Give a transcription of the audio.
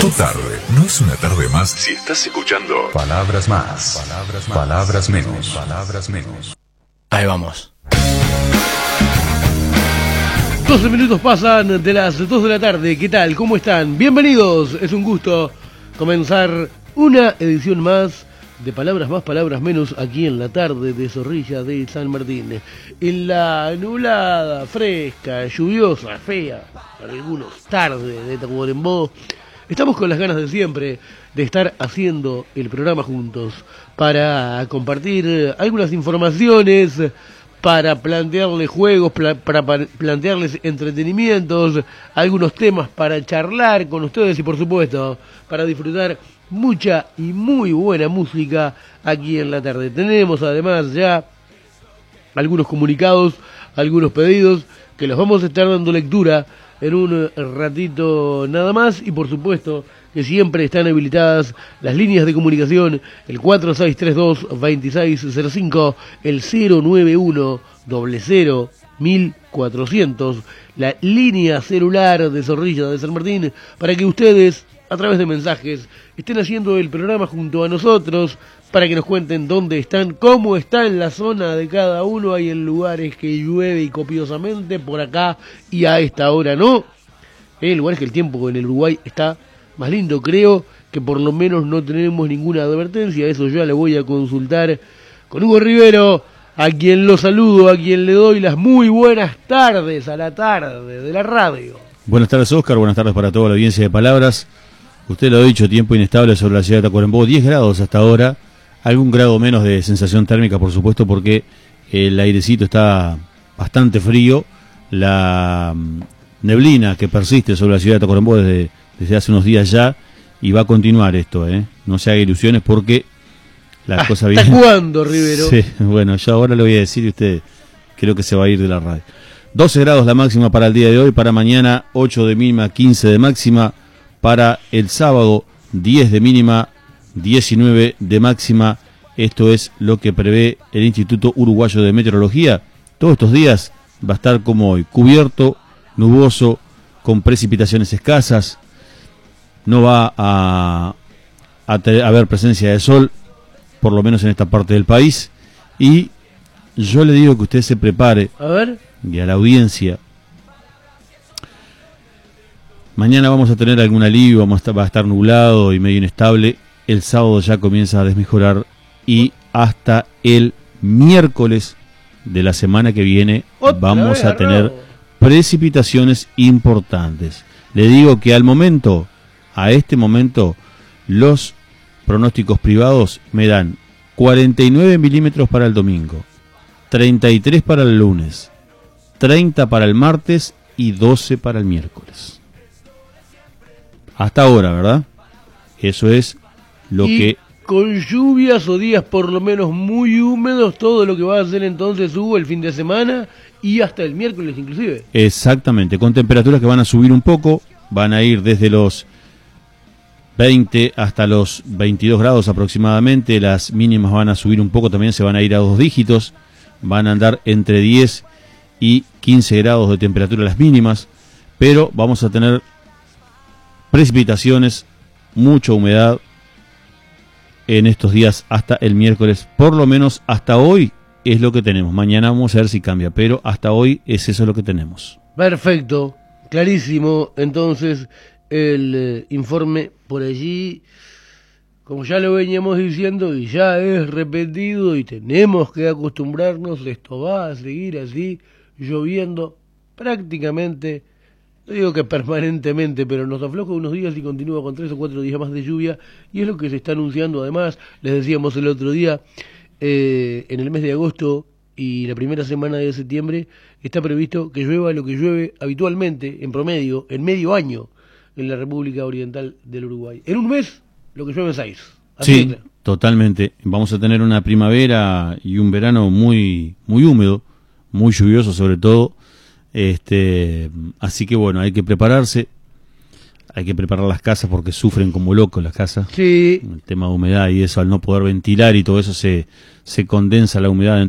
Tu tarde no es una tarde más si estás escuchando Palabras Más, Palabras Menos, Palabras Menos. Ahí vamos. 12 minutos pasan de las 2 de la tarde. ¿Qué tal? ¿Cómo están? Bienvenidos. Es un gusto comenzar una edición más de Palabras Más, Palabras Menos aquí en la tarde de Zorrilla de San Martín. En la nublada, fresca, lluviosa, fea, para algunos tarde de Tacuarembó, estamos con las ganas de siempre de estar haciendo el programa juntos para compartir algunas informaciones, para plantearles juegos, para plantearles entretenimientos, algunos temas para charlar con ustedes y por supuesto para disfrutar mucha y muy buena música aquí en la tarde. Tenemos además ya algunos comunicados, algunos pedidos que los vamos a estar dando lectura en un ratito nada más y por supuesto que siempre están habilitadas las líneas de comunicación, el 4632-2605, el 091-00-1400, la línea celular de Zorrilla de San Martín, para que ustedes, a través de mensajes, estén haciendo el programa junto a nosotros, para que nos cuenten dónde están, cómo está en la zona de cada uno. Hay en lugares que llueve y copiosamente, por acá y a esta hora no. Hay lugares que el tiempo en el Uruguay está más lindo, creo que por lo menos no tenemos ninguna advertencia. Eso ya le voy a consultar con Hugo Rivero, a quien lo saludo, a quien le doy las muy buenas tardes a la tarde de la radio. Buenas tardes, Oscar, buenas tardes para toda la audiencia de Palabras. Usted lo ha dicho, tiempo inestable sobre la ciudad de Tacuarembó, 10 grados hasta ahora, algún grado menos de sensación térmica, por supuesto, porque el airecito está bastante frío. La neblina que persiste sobre la ciudad de Tacuarembó desde hace unos días ya, y va a continuar esto, no se haga ilusiones porque la cosa viene. ¿Hasta cuándo, Rivero? Sí, bueno, yo ahora le voy a decir y usted creo que se va a ir de la radio. 12 grados la máxima para el día de hoy, para mañana 8 de mínima, 15 de máxima, para el sábado 10 de mínima, 19 de máxima. Esto es lo que prevé el Instituto Uruguayo de Meteorología. Todos estos días va a estar como hoy, cubierto, nuboso, con precipitaciones escasas. No va a haber presencia de sol, por lo menos en esta parte del país. Y yo le digo que usted se prepare, a ver, y a la audiencia. Mañana vamos a tener algún alivio, va a estar nublado y medio inestable. El sábado ya comienza a desmejorar y hasta el miércoles de la semana que viene vamos a tener precipitaciones importantes. Le digo que a este momento, los pronósticos privados me dan 49 milímetros para el domingo, 33 para el lunes, 30 para el martes y 12 para el miércoles. Hasta ahora, ¿verdad? Eso es lo que... Con lluvias o días por lo menos muy húmedos, todo lo que va a hacer entonces Hugo el fin de semana y hasta el miércoles inclusive. Exactamente, con temperaturas que van a subir un poco, van a ir desde los 20 hasta los 22 grados aproximadamente, las mínimas van a subir un poco, también se van a ir a 2 dígitos, van a andar entre 10 y 15 grados de temperatura las mínimas, pero vamos a tener precipitaciones, mucha humedad en estos días hasta el miércoles, por lo menos hasta hoy es lo que tenemos. Mañana vamos a ver si cambia, pero hasta hoy es eso lo que tenemos. Perfecto, clarísimo. Entonces el informe por allí, como ya lo veníamos diciendo y ya es repetido y tenemos que acostumbrarnos, esto va a seguir así, lloviendo prácticamente, no digo que permanentemente, pero nos afloja unos días y continúa con 3 o 4 días más de lluvia, y es lo que se está anunciando. Además, les decíamos el otro día, en el mes de agosto y la primera semana de septiembre está previsto que llueva lo que llueve habitualmente, en promedio, en medio año, en la República Oriental del Uruguay. En un mes, lo que llueve en 6. Sí, totalmente. Vamos a tener una primavera y un verano muy, muy húmedo, muy lluvioso sobre todo. Así que bueno, hay que prepararse, hay que preparar las casas porque sufren como locos las casas. Sí. El tema de humedad y eso, al no poder ventilar y todo eso, se condensa la humedad